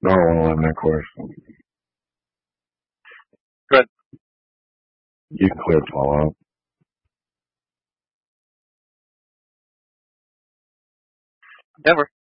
No, I want to learn that question. Good. You can clear Fallout. Never.